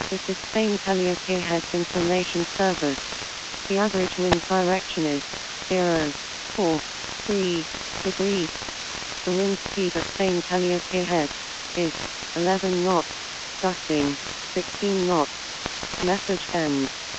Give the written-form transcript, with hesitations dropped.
This is Spain Calliope Heads Information Service. The average wind direction is 0.43 degrees. The wind speed at Spain Calliope Heads is 11 knots, gusting 16 knots. Message ends.